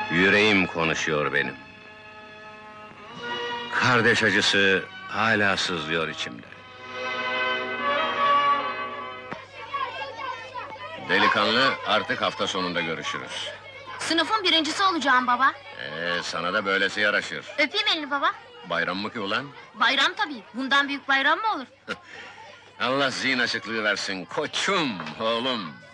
Yüreğim konuşuyor benim. Kardeş acısı hala sızlıyor içimde. Delikanlı, artık hafta sonunda görüşürüz. Sınıfın birincisi olacağım baba. Sana da böylesi yaraşır. Öpeyim elini baba. Bayram mı ki ulan? Bayram tabii. Bundan büyük bayram mı olur? Allah zihin açıklığı versin, koçum, oğlum!